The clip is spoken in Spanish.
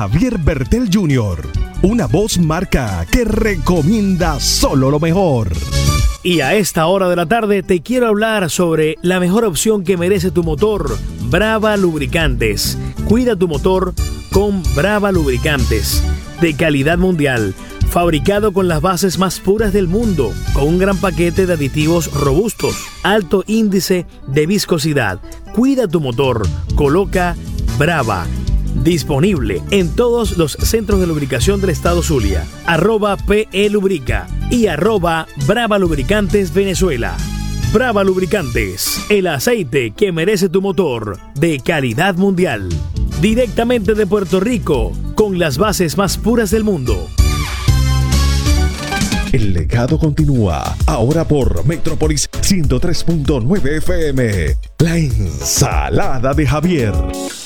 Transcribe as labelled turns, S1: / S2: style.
S1: Javier Bertel Jr., una voz marca que recomienda solo lo mejor.
S2: Y a esta hora de la tarde te quiero hablar sobre la mejor opción que merece tu motor, Brava Lubricantes. Cuida tu motor con Brava Lubricantes, de calidad mundial, fabricado con las bases más puras del mundo, con un gran paquete de aditivos robustos, alto índice de viscosidad. Cuida tu motor, coloca Brava. Disponible en todos los centros de lubricación del estado Zulia. @PE Lubrica y @Brava Lubricantes Venezuela. Brava Lubricantes, el aceite que merece tu motor, de calidad mundial. Directamente de Puerto Rico, con las bases más puras del mundo.
S1: El legado continúa, ahora por Metrópolis 103.9 FM. La ensalada de Javier.